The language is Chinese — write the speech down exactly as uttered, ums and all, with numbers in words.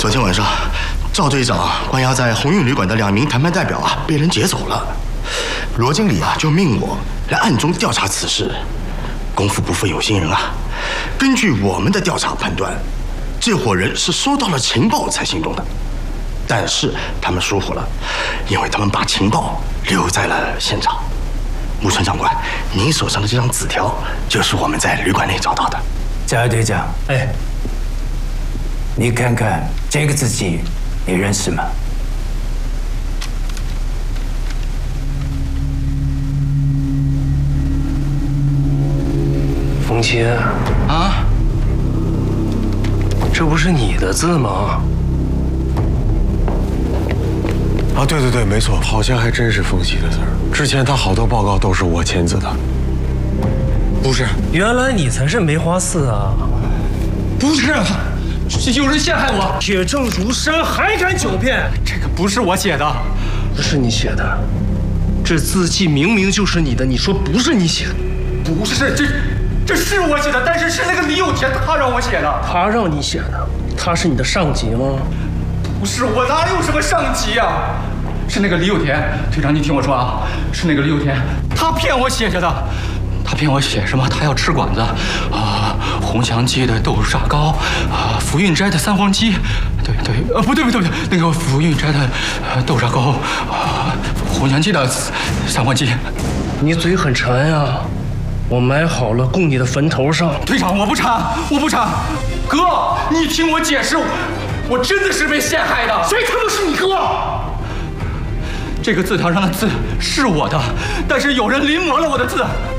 昨天晚上，赵队长关押在鸿运旅馆的两名谈判代表啊，被人劫走了。罗经理啊，就命我来暗中调查此事。功夫不负有心人啊，根据我们的调查判断，这伙人是收到了情报才行动的。但是他们疏忽了，因为他们把情报留在了现场。木村长官，您手上的这张纸条就是我们在旅馆内找到的。 贾队长，哎，你看看这个字迹，你认识吗？ 冯清啊，这不是你的字吗？ 啊，对对对，没错，好像还真是冯熙的字儿。之前他好多报告都是我签字的。 不是，原来你才是梅花四啊！ 不是，有人陷害我。 铁证如山，还敢狡辩？ 这个不是我写的， 不是你写的，这字迹明明就是你的，你说不是你写的？ 不是，这这是我写的，但是是那个李有田他让我写的。 他让你写的？他是你的上级吗？ 不是，我哪里有什么上级啊？是那个李有田队长，你听我说啊，是那个李有田，他骗我写下的。他骗我写什么？他要吃馆子，啊，红祥记的豆沙糕，啊，福运斋的三黄鸡，对对，呃，不对不对不对，那个福运斋的豆沙糕，啊，红祥记的三黄鸡。 你嘴很馋呀，我买好了供你的坟头上。 队长，我不馋，我不馋。哥，你听我解释，我真的是被陷害的。 谁他妈是你哥？ 这个字条上的字是我的，但是有人临摹了我的字。